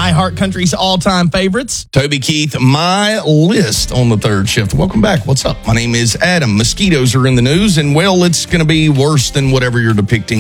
iHeart Country's all-time favorites. Toby Keith, my list on the third shift. Welcome back. What's up? My name is Adam. Mosquitoes are in the news, and, well, it's going to be worse than whatever you're depicting